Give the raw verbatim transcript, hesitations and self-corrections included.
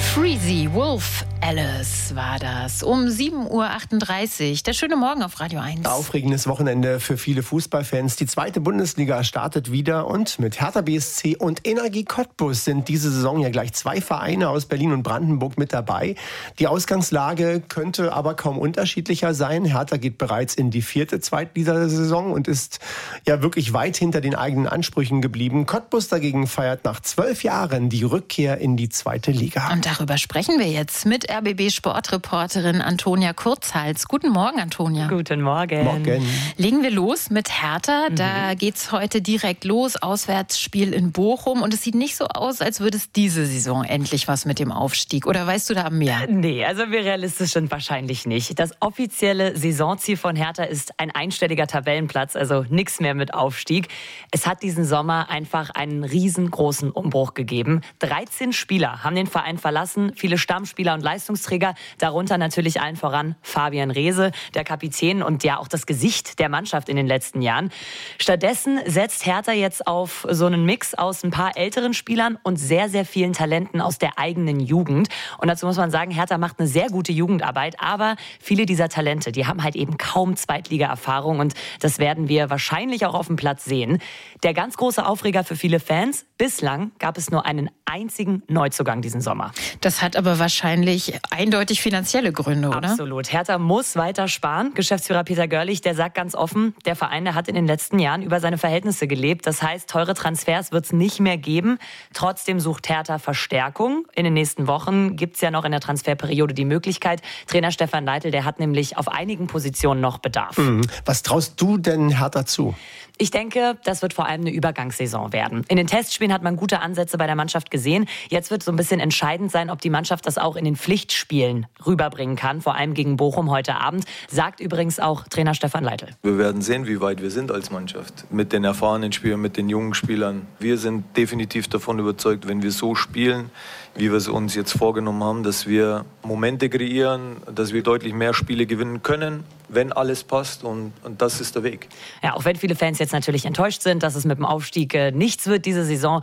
Freezy, Wolf Alice war das. Um sieben Uhr achtunddreißig. Der schöne Morgen auf Radio eins. Aufregendes Wochenende für viele Fußballfans. Die zweite Bundesliga startet wieder und mit Hertha B S C und Energie Cottbus sind diese Saison ja gleich zwei Vereine aus Berlin und Brandenburg mit dabei. Die Ausgangslage könnte aber kaum unterschiedlicher sein. Hertha geht bereits in die vierte Zweitligasaison und ist ja wirklich weit hinter den eigenen Ansprüchen geblieben. Cottbus dagegen feiert nach zwölf Jahren die Rückkehr in die zweite Liga. Und darüber sprechen wir jetzt mit R B B-Sportreporterin Antonia Kurzhals. Guten Morgen, Antonia. Guten Morgen. Morgen. Legen wir los mit Hertha. Mhm. Da geht's heute direkt los. Auswärtsspiel in Bochum. Und es sieht nicht so aus, als würde es diese Saison endlich was mit dem Aufstieg. Oder weißt du da mehr? Nee, also wir realistisch sind wahrscheinlich nicht. Das offizielle Saisonziel von Hertha ist ein einstelliger Tabellenplatz, also nichts mehr mit Aufstieg. Es hat diesen Sommer einfach einen riesengroßen Umbruch gegeben. dreizehn Spieler haben den Verein verlassen, viele Stammspieler und Leistungsträger, darunter natürlich allen voran Fabian Reese, der Kapitän und ja auch das Gesicht der Mannschaft in den letzten Jahren. Stattdessen setzt Hertha jetzt auf so einen Mix aus ein paar älteren Spielern und sehr, sehr vielen Talenten aus der eigenen Jugend. Und dazu muss man sagen, Hertha macht eine sehr gute Jugendarbeit, aber viele dieser Talente, die haben halt eben kaum Zweitliga-Erfahrung und das werden wir wahrscheinlich auch auf dem Platz sehen. Der ganz große Aufreger für viele Fans: bislang gab es nur einen einzigen Neuzugang diesen Sommer. Das hat aber wahrscheinlich eindeutig finanzielle Gründe, oder? Absolut. Hertha muss weiter sparen. Geschäftsführer Peter Görlich, der sagt ganz offen, der Verein, der hat in den letzten Jahren über seine Verhältnisse gelebt. Das heißt, teure Transfers wird es nicht mehr geben. Trotzdem sucht Hertha Verstärkung. In den nächsten Wochen gibt es ja noch in der Transferperiode die Möglichkeit. Trainer Stefan Leitl, der hat nämlich auf einigen Positionen noch Bedarf. Mhm. Was traust du denn Hertha zu? Ich denke, das wird vor allem eine Übergangssaison werden. In den Testspielen hat man gute Ansätze bei der Mannschaft gesehen. Jetzt wird so ein bisschen entscheidend sein, ob die Mannschaft das auch in den Pflichtspielen rüberbringen kann, vor allem gegen Bochum heute Abend, sagt übrigens auch Trainer Stefan Leitl. Wir werden sehen, wie weit wir sind als Mannschaft. Mit den erfahrenen Spielern, mit den jungen Spielern. Wir sind definitiv davon überzeugt, wenn wir so spielen, wie wir es uns jetzt vorgenommen haben, dass wir Momente kreieren, dass wir deutlich mehr Spiele gewinnen können, wenn alles passt, und, und das ist der Weg. Ja, auch wenn viele Fans jetzt natürlich enttäuscht sind, dass es mit dem Aufstieg äh, nichts wird diese Saison,